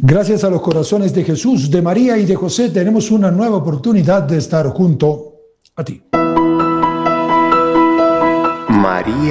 Gracias a los corazones de Jesús, de María y de José, tenemos una nueva oportunidad de estar junto a ti. María